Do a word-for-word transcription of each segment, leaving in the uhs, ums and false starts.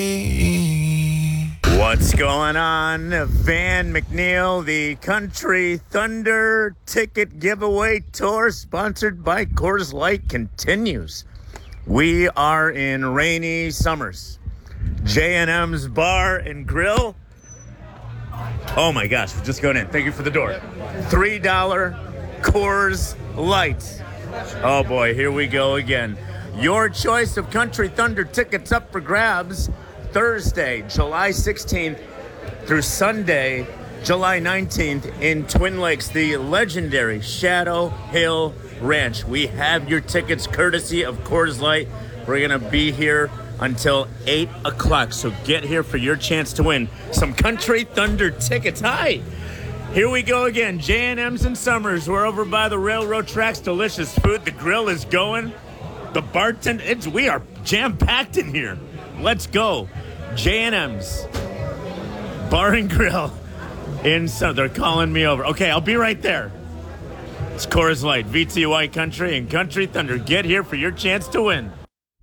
What's going on? Van McNeil, the Country Thunder ticket giveaway tour sponsored by Coors Light continues. We are in rainy Summers. J and M's Bar and Grill. Oh my gosh, we're just going in. Thank you for the door. three dollar Coors Light. Oh boy, here we go again. Your choice of Country Thunder tickets up for grabs Thursday, July sixteenth through Sunday, July nineteenth in Twin Lakes, the legendary Shadow Hill Ranch. We have your tickets courtesy of Coors Light. We're going to be here until eight o'clock, so get here for your chance to win some Country Thunder tickets. Hi! Here we go again. J and M's in Summers. We're over by the railroad tracks. Delicious food. The grill is going. The bartender, it's, we are jam-packed in here. Let's go. J and M's Bar and Grill in Sun. They're calling me over. Okay, I'll be right there. It's Coors Light, V T Y Country, and Country Thunder. Get here for your chance to win.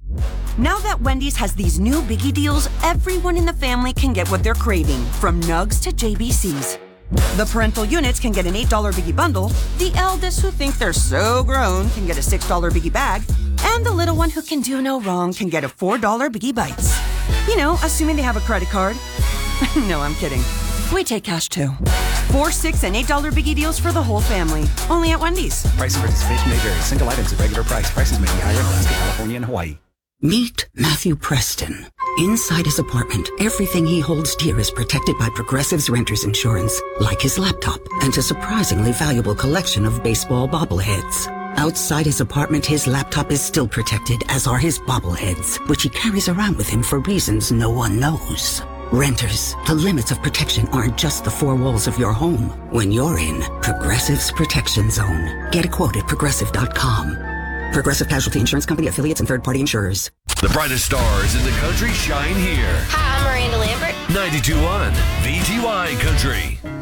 Now that Wendy's has these new biggie deals, everyone in the family can get what they're craving, from nugs to J B Cs. The parental units can get an eight dollar biggie bundle, the eldest who think they're so grown can get a six dollar biggie bag, and the little one who can do no wrong can get a four dollar biggie bites. You know, assuming they have a credit card. No, I'm kidding. We take cash too. Four, six, and eight dollar biggie deals for the whole family. Only at Wendy's. Price and participation may vary. Single items at regular price. Prices may be higher in Alaska, California, and Hawaii. Meet Matthew Preston. Inside his apartment, everything he holds dear is protected by Progressive's renter's insurance, like his laptop and a surprisingly valuable collection of baseball bobbleheads. Outside his apartment, his laptop is still protected, as are his bobbleheads, which he carries around with him for reasons no one knows. Renters, the limits of protection aren't just the four walls of your home. When you're in Progressive's Protection Zone, get a quote at progressive dot com. Progressive Casualty Insurance Company, affiliates, and third-party insurers. The brightest stars in the country shine here. Hi, I'm Miranda Lambert. ninety-two point one V T Y Country.